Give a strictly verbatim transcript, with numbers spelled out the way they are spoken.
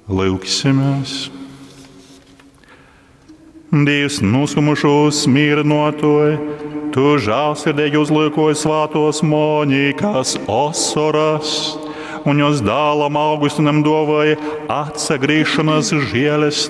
Lūksimies! Dievs noskumušos mīrinotoji, tu žēlsirdīgi uzliekoji svātos Moņikas Osoras, un jūs dālam Augustinam dovoja atsagrīšanas žēles